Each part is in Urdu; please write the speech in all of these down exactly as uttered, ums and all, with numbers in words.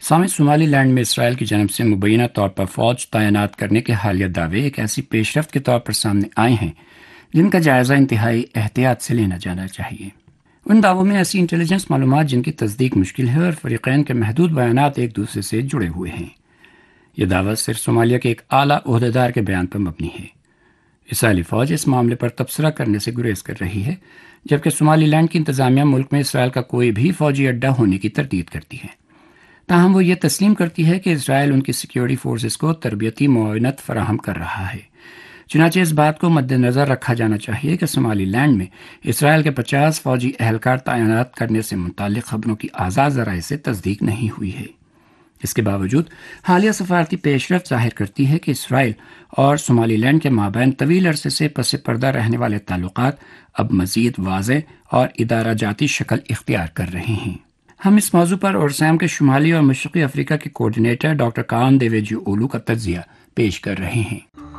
سامع، صومالی لینڈ میں اسرائیل کی جانب سے مبینہ طور پر فوج تعینات کرنے کے حالیہ دعوے ایک ایسی پیش رفت کے طور پر سامنے آئے ہیں جن کا جائزہ انتہائی احتیاط سے لینا جانا چاہیے۔ ان دعووں میں ایسی انٹیلیجنس معلومات جن کی تصدیق مشکل ہے اور فریقین کے محدود بیانات ایک دوسرے سے جڑے ہوئے ہیں۔ یہ دعویٰ صرف صومالیہ کے ایک اعلیٰ عہدیدار کے بیان پر مبنی ہے۔ اسرائیلی فوج اس معاملے پر تبصرہ کرنے سے گریز کر رہی ہے، جبکہ صومالی لینڈ کی انتظامیہ ملک میں اسرائیل کا کوئی بھی فوجی اڈہ ہونے کی تردید کرتی ہے۔ تاہم وہ یہ تسلیم کرتی ہے کہ اسرائیل ان کی سیکیورٹی فورسز کو تربیتی معاونت فراہم کر رہا ہے۔ چنانچہ اس بات کو مد نظر رکھا جانا چاہیے کہ صومالی لینڈ میں اسرائیل کے پچاس فوجی اہلکار تعینات کرنے سے متعلق خبروں کی آزاد ذرائع سے تصدیق نہیں ہوئی ہے۔ اس کے باوجود حالیہ سفارتی پیش رفت ظاہر کرتی ہے کہ اسرائیل اور صومالی لینڈ کے مابین طویل عرصے سے پس پردہ رہنے والے تعلقات اب مزید واضح اور ادارہ جاتی شکل اختیار کر رہے ہیں۔ ہم اس موضوع پر اورسام کے شمالی اور مشرقی افریقہ کے کوارڈینیٹر ڈاکٹر کان دیویجی اولو کا تجزیہ پیش کر رہے ہیں۔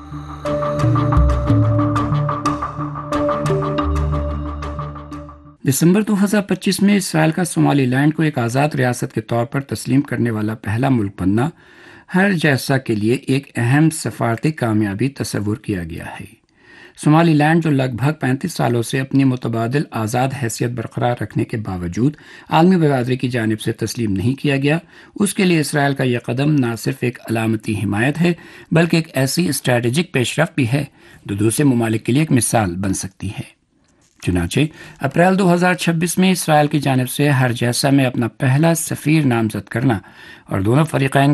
دسمبر دو ہزار پچیس میں اسرائیل کا صومالی لینڈ کو ایک آزاد ریاست کے طور پر تسلیم کرنے والا پہلا ملک بننا ہر جیسا کے لیے ایک اہم سفارتی کامیابی تصور کیا گیا ہے۔ صومالی لینڈ، جو لگ بھگ پینتیس سالوں سے اپنی متبادل آزاد حیثیت برقرار رکھنے کے باوجود عالمی برادری کی جانب سے تسلیم نہیں کیا گیا، اس کے لیے اسرائیل کا یہ قدم نہ صرف ایک علامتی حمایت ہے بلکہ ایک ایسی اسٹریٹجک پیش رفت بھی ہے جو دوسرے ممالک کے لیے ایک مثال بن سکتی ہے۔ چنانچہ اپریل دو ہزار چھبیس میں اسرائیل کی جانب سے ہر جیسا میں اپنا پہلا سفیر نامزد کرنا اور دونوں فریقین